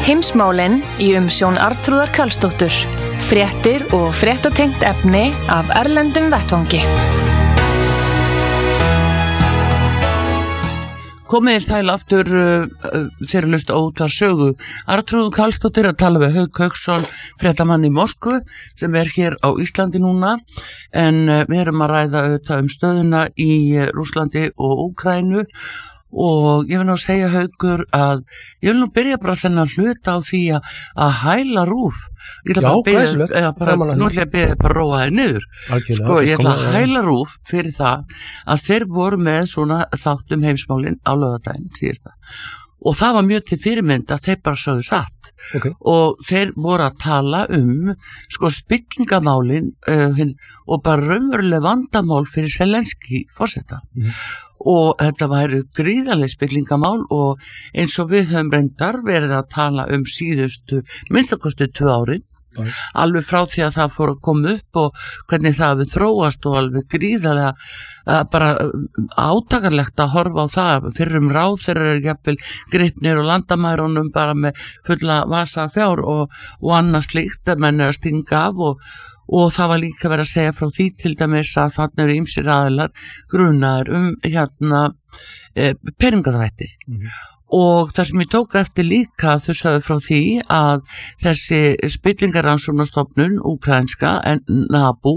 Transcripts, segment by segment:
Heimsmálin í umsjón Arnþrúðar Karlsdóttur. Fréttir og fréttatengt efni af erlendum vettvangi. Komið sæl aftur þegar hlusta Útvarp Sögu. Arnþrúður Karlsdóttir að tala við Hauk Hauksson, fréttamann í Moskvu, sem hér á Íslandi núna. En við erum að ræða auðvitað stöðuna í Rússlandi og Úkraínu. Og ég vil nú segja Haukur að ég vil nú byrja bara þennan hluta á því að hæla RÚV. Nú ætla ég að beða bara róa þér niður. Sko, ég ætla að hæla RÚV fyrir það að þeir voru með svona þáttum heimsmálin á laugardaginn síðasta. Og það var mjög til fyrirmynd að þeir bara sögðu satt. Og þeir voru að tala spillingamálin og bara raunveruleg vandamál fyrir Zelenský forseta. Og þetta væri gríðarleg spillingamál og eins og við höfum reyndar verið að tala síðustu minnstakosti 2 árin. Alveg frá því að það fór að koma upp og hvernig það hefur þróast og alveg gríðarlega bara átakanlegt að horfa á það. Fyrrum ráðherrar jafnvel gripnir og landamærunum bara með fulla vasa fjár og annað slíkt að menn að stinga af og það var líka verið að segja frá því til dæmis að þarna eru ýmsir aðilar grunaðir peningaþvætti. Og það sem ég tók eftir líka þau sögðu frá því að þessi spillingarannsóknarstofnun úkraínska NABU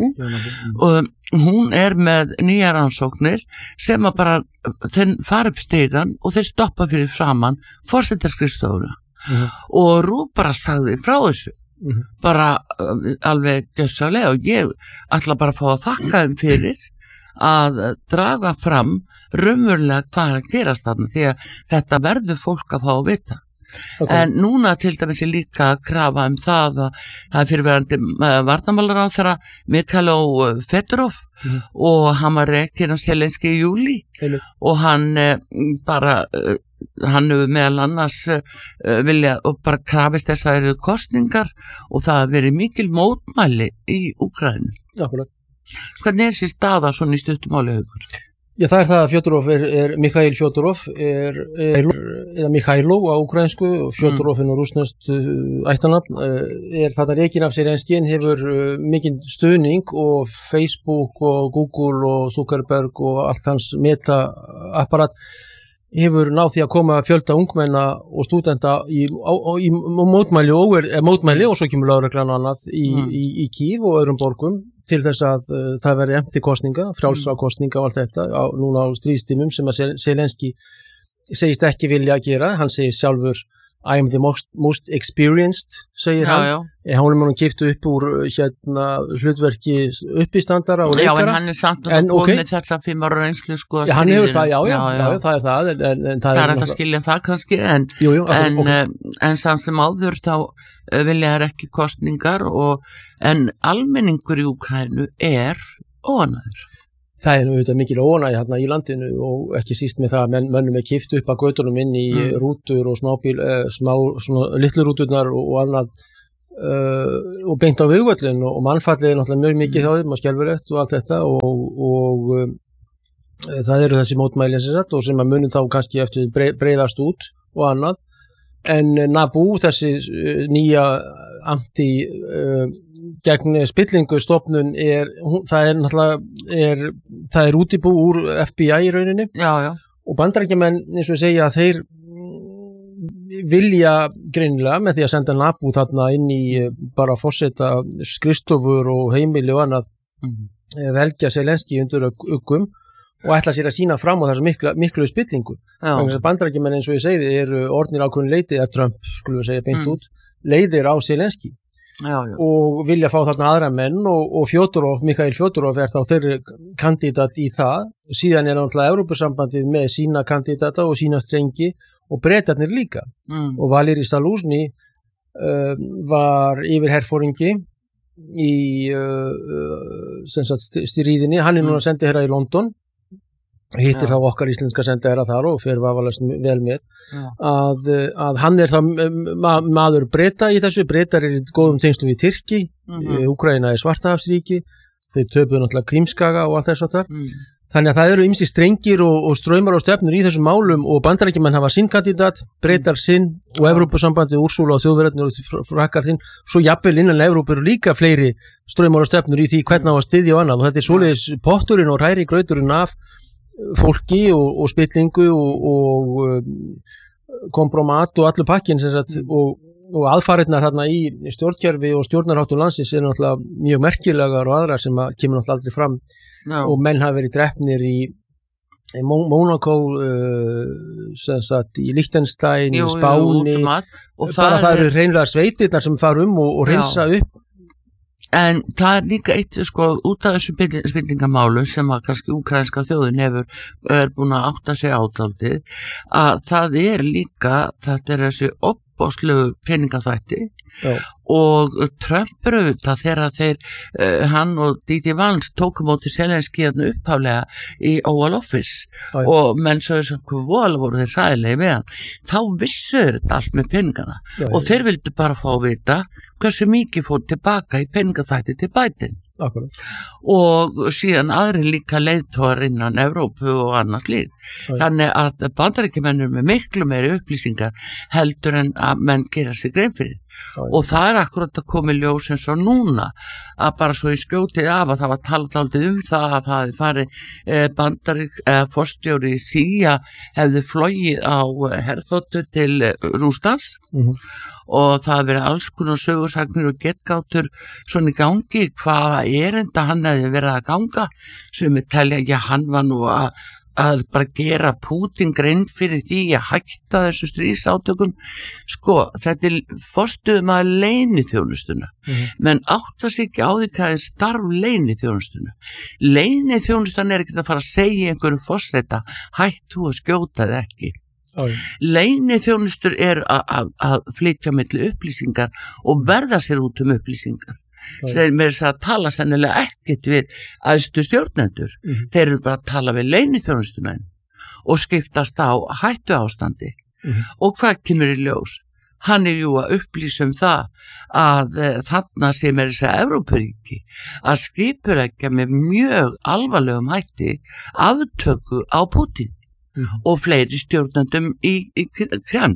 hún með nýjar rannsóknir sem að bara þeir fara upp stigann og þeir stoppa fyrir framan forsetaskrifstofuna og RÚV bara sagði frá þessu bara alveg gjörsamlega og ég ætla bara að fá að þakka þeim fyrir að draga fram raunverulega hvað að gerast þarna því að þetta verður fólk að fá að vita. En núna til dæmis líka að krafa það að það fyrirverandi varnarmálaráðherra Mikhailo Fedorov og hann var rekinn á Zelenský í júlí og hann hefur meðal annars vilja og bara krafist þess að eru kosningar og það hefur verið mikil mótmæli í Úkraínu. Hvernig þessi staða svona í stuttumáli Haukur? Já, það það að Fjodorov Mikhail Fjodorov eða Mikhailo á ukrainsku og Fjodorov rússneskt ættarnafn þetta rekinn af Zelenský hefur mikinn stuðning og Facebook og Google og Zuckerberg og allt hans meta-apparat hefur náð því að koma fjölda ungmenna og stúdenta í mótmæli og svo kemur lögreglan og annað í Kyiv og öðrum borgum til þess að það veri efnt til kosninga, frjálsra kosninga og allt þetta núna á stríðstímum sem að Zelenský segist ekki vilja að gera. Hann segir sjálfur I am the most experienced, segir hann. Hann keyptu upp úr hlutverki uppistandara og leikara. Já, en hann samt komið þessa 5 ára reynslu sko. Já, hann hefur það, já, það það. En það hægt að skilja það kannski, en samt sem áður þá vilja þær ekki kostningar en almenningur í Úkraínu óánægður. Það auðvitað mikil óánægja hérna í landinu og ekki síst með það að mönnum keypt upp að götunum inn í rútur og smábíl, svona litlu rúturnar og annað og beint á vegvöllin og mannfallið náttúrulega mjög mikið hjá þeim og skelfilegt og allt þetta og það eru þessi mótmæli og sem að munum þá kannski eftir breiðast út og annað en NABU, þessi nýja gegn spillingu stofnun það er útibú úr FBI í rauninni og Bandaríkjamenn eins og segja að þeir vilja greinilega með því að senda NABU þarna inn í bara forseta skrifstofur og heimili og annað velja Zelenský undir uggum og ætla sér að sína fram á þessa miklu spillingu. Bandaríkjamenn eins og ég segi eru orðnir ákveðin leiti að Trump, skulum við segja beint út, leiðir á Zelenský. Og vilja fá þarna aðra menn og Mikhail Fjodorov þá þeirri kandidat í það síðan náttúrulega Evrópusambandið með sína kandidata og sína strengi og Bretarnir líka og Valeri Zaluzhny var yfirherforingi í stríðinni, hann núna sendiherra í London hittir þá okkar íslenska sendiherra þar og fer vafalast vel með að hann þá maður Breta í þessu. Bretar í góðum tengslum við Tyrki, Úkraína Svartahafsríki, þeir töpuðu náttúrulega Krímskaga og allt þess að þar. Þannig að það eru ýmsir strengir og straumar og stefnur í þessum málum og Bandaríkjamenn hafa sinn kandidat, Bretar sinn og Evrópusambandið Úrsúla og Þjóðverðarnir og frakkar þinn, svo jafnvel innan Evrópu eru líka fleiri straumar og stefnur í því hvernig á að styðja og annað og þetta svoleiðis potturinn og hræri grauturinn af fólki og spillingu og kompromat og allur pakkin sem sagt og aðfarirnar þarna í stjórnkerfi og stjórnarháttum landsins náttúrulega mjög merkilegar og aðrar sem kemur náttúrulega aldrei fram og menn hafa verið drepnir í Monaco sem sagt í Liechtenstein, í Spáni og bara það eru hreinlega sveitirnar sem fara og hreinsa upp. En það líka eitt út af þessu spillingamálu sem að kannski úkraínska þjóðin er búin að átta sig ádaldið að það líka þetta þessi opboðslegu peningaþvætti og Trump auðvitað þegar hann og Didi Vance tóku móti Zelenski upphaflega í Oval Office og menn sögðu hvað voru þeir hræðilegi með hann þá vissu þetta allt með peningana og þeir vildu bara fá að vita hversu mikið fór tilbaka í peningaþvætti til Biden. Akkurat. Og síðan aðri líka leiðtogar innan Evrópu og annars líð. Þannig að Bandaríkjamennir með miklu meiri upplýsingar heldur en að menn gera sig grein fyrir. Og það akkurat að koma í ljós eins og núna að bara svo í skjótið af að það var talað aldrei það að það hefði farið forstjóri CIA hefði flogið á herþotu til Rússlands og það verið alls konar sögursagnir og getgátur svona í gangi hvaða erinda hann hefði verið að ganga sem við telja, hann var nú að bara gera Pútín grein fyrir því að hætta þessu stríðsátökum þetta forstuðum að leyniþjónustuna menn átta sig ekki á því hvað starf leyniþjónustan ekki að fara að segja einhverjum forseta hættu að skjóta þið ekki leyniþjónustur að flytja milli upplýsingar og verða sér út upplýsingar sem að tala sennilega ekkert við æðstu stjórnendur þeir eru bara að tala við leyniþjónustumenn og skiptast á hættu ástandi og hvað kemur í ljós hann jú að upplýsa það að þarna sem þess að Evrópuríki að skipuleggja með mjög alvarlegum hætti aftöku á Pútín og fleiri stjórnendum í Kreml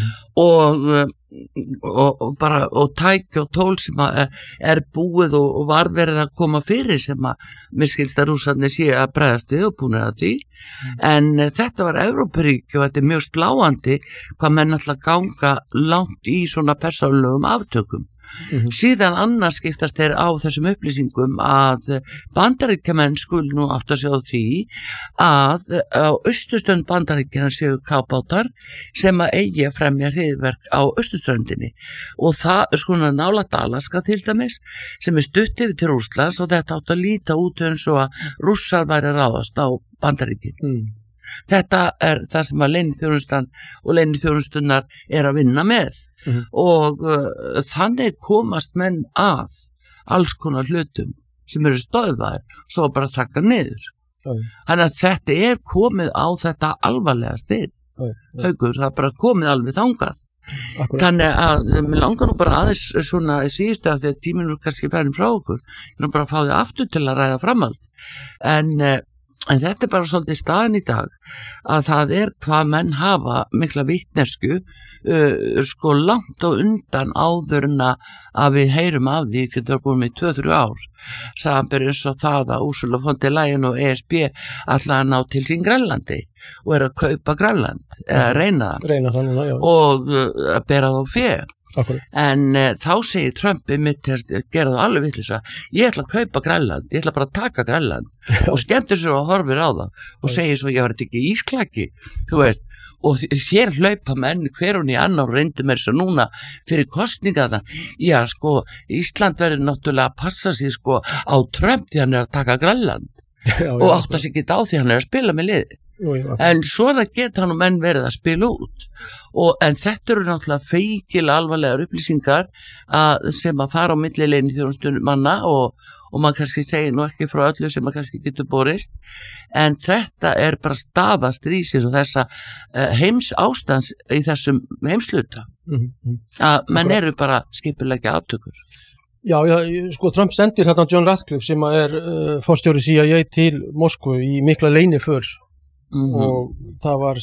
og tæki og tól sem búið og var verið að koma fyrir sem að mér skilst að Rússarnir sé að bregðast við og búnir að því en þetta var Evrópuríki og þetta mjög sláandi hvað menn alltaf ganga langt í svona persónulegum aftökum síðan annars skiptast þeir á þessum upplýsingum að Bandaríkjamenn skul nú átt að sjá því að á austurströnd Bandaríkjanna séu kafbátar sem að eigi að fremja hryðjuverk á austurströndinni og það svona nálægt Alaska til dæmis sem stutt yfir til Rússlands og þetta átt að líta út eins og að Rússar væri ráðast á Bandaríkin Þetta það sem að leyniþjónustan og leyniþjónustunnar að vinna með og þannig komast menn að alls konar hlutum sem eru stöðvaðir svo bara taka niður. Þannig að þetta komið á þetta alvarlega stig. Haukur, það bara komið alveg þangað. Þannig að mér langar nú bara aðeins svona í síðustu af því að tíminn kannski færin frá okkur. Ég bara að fá þið aftur til að ræða framhald. En þetta bara svolítið staðan í dag að það hvað menn hafa mikla vitnesku langt og undan áður en að við heyrum af því sem það búin með 2-3 ár samanber eins og það að Ursula von der Leyen og ESB ætla að ná til sín Grænlandi og að kaupa Grænland reyna þannig, já. Og að bera þá fér en þá segir Trump mitt að gera það alveg vitleysa ég ætla að kaupa Grænland, ég ætla bara að taka Grænland og skemmtir sér og horfir á það og segir svo ég var þetta ekki ísklaki þú veist og hér hlaupa menn hver hún í annar og reyndu mér svo núna fyrir kostningaða já Ísland verður náttúrulega að passa sig á Trump því hann að taka Grænland og átta sig ekki á því hann að spila með liði en svona geta hann og menn verið að spila út en þetta eru náttúrulega feikilega alvarlegar upplýsingar sem að fara á milli leyniþjónustumanna og maður kannski segir nú ekki frá öllu sem maður kannski getur borist en þetta bara staða stríðsins og þessa heims ástands í þessum heimsluta að menn eru bara skipuleggja aftökur Já, sko Trump sendir þarna John Ratcliffe sem forstjóri CIA til Moskvu í mikla leiniför og það var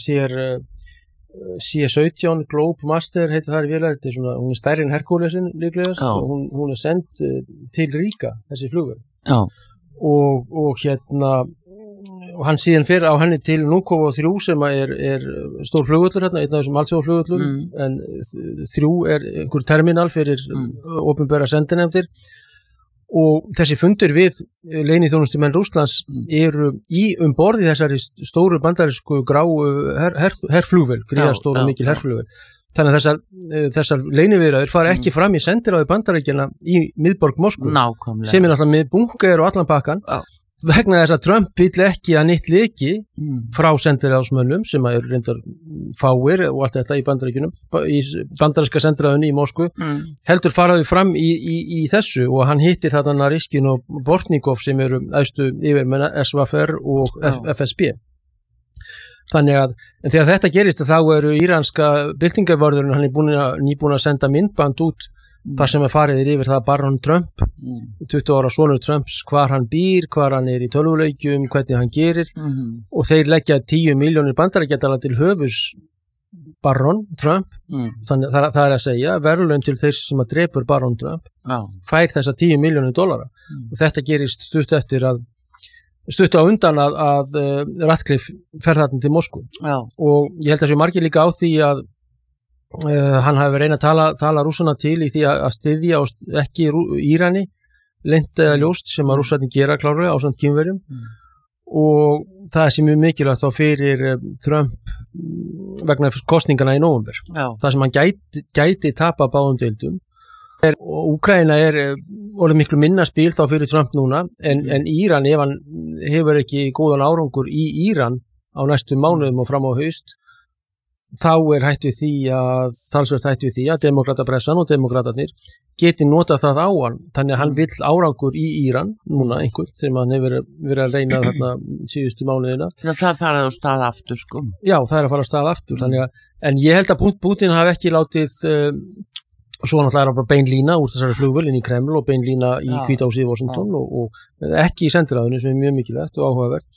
C-17 Globe Master heitir það vélar, þetta svona, hún stærri en Herculesin líklegast og hún send til Ríga, þessi flugvél. Já. Og og hann síðan fyrir á henni til Vnukovo 3 sem stór flugvöllur hérna, einn af þessum alþjóðaflugvöllum, en 3 einhver terminal fyrir opinbera sendinefndir og þessi fundir við leyniþjónustumenn Rússlands eru borð í þessari stóru bandarísku gráu herflugvél, gríðastóru mikil herflugvél. Þannig að þessar leyniviðræður fara ekki fram í sendiráði Bandaríkjanna í miðborg Moskvu, sem náttúrulega með bunker og allan pakkan. Vegna þess að Trump vill ekki að nýtt leki frá sendiráðsmönnum sem reyndar fáir og allt þetta í Bandaríkjunum, í bandaríska sendiráðunni í Moskvu, heldur faraðu fram í þessu og hann hittir þarna Naryshkin og Bortnikov sem eru æðstu yfirmenn SVFR og FSB. Þannig að þegar þetta gerist þá eru íranska byltingarvörðurinn, hann nýbúin að senda myndband út þar sem farið yfir það Baron Trump, 20 ára sonur Trumps, hvar hann býr, hvar hann í tölvuleikjum, hvernig hann gerir og þeir leggja 10 milljónir bandaríkjadala til höfus Baron Trump, þannig það að segja verðlaun til þeir sem að drepur Baron Trump fær þessa 10 milljónir dollara og þetta gerist stutt á undan að Ratcliffe fer þarna til Moskvu og ég held að sé margir líka á því að hann hafi reynað að tala rússana til í því að styðja ekki Írani leynt eða ljóst sem að rússarnir gera klárlega ásamt Kínverjum og það sé mjög mikilvægt þá fyrir Trump vegna kosningana í nóvember. Það sem hann gæti tapa báðum deildum og Úkraína orðið miklu minna spil þá fyrir Trump núna en Íran, ef hann hefur ekki góðan árangur í Íran á næstu mánuðum og fram á haust, þá talsvert hættu því að demokratapressan og demokratarnir geti notað það á hann, þannig að hann vill árangur í Íran núna einhvern sem hann hefur verið að reyna þarna síðustu mánuðina. Það farið á stað aftur sko. Já, það að fara á stað aftur, þannig að, en ég held að Putin hafi ekki látið svo náttúrulega bara bein lína úr þessari flugvél inn í Kreml og bein lína í Hvítahúsið í Washington og ekki í sendiráðinu sem mjög mikilvægt og áhugavert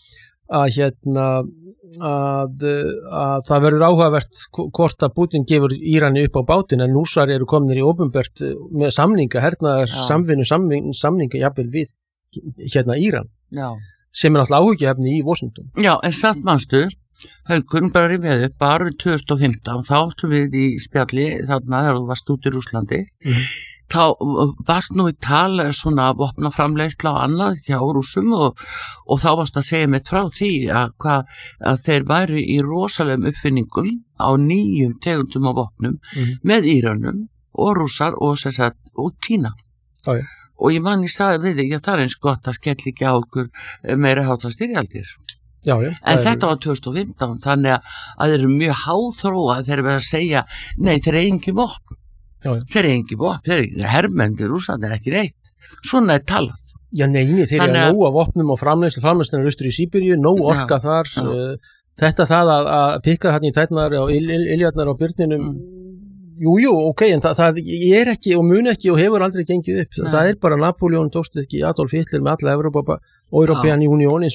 að það verður áhugavert hvort að Putin gefur Írani upp á bátinn en Rússar eru kominir í opinbert með samninga, samninga jafnvel við Íran sem náttúrulega áhyggjuefni í Washington. Já, en samt manstu Haukur bara rifjaði upp bara 2015 þá áttum við í spjalli þarna þegar þú varst út í Rússlandi þá varst nú í tal svona vopnaframleiðsla og annað hjá Rússum og þá varst að segja mitt frá því að þeir væri í rosalegum uppfinningum á nýjum tegundum af vopnum með Írönum og Rússar og Kína. Og ég sagði við þig að það eins gott að skell ekki á okkur meira hátastyrjaldir. En þetta var 2015 þannig að þeir eru mjög háþróa þeir eru verið að segja nei þeir eru engin vopn þeir eru engin vopn, þeir eru hermendir Rússland er ekki neitt, svona talað. Já neini, þeir eru nóg af vopnum og framleiðslan austur í Síberíu, nóg orka þar þetta það að pikka þarna í tætnar og iljarnar á byrninum jú, ok, en það er ekki og mun ekki og hefur aldrei gengið upp það bara Napoleon tókst ekki Adolf Hitler með alla Evrópa og European Union eins